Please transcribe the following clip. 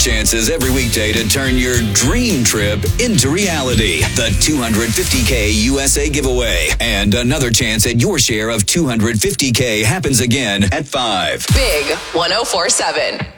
chances every weekday to turn your dream trip into reality. The 250K USA giveaway. And another chance at your share of 250K happens again at 5. Big 104.7.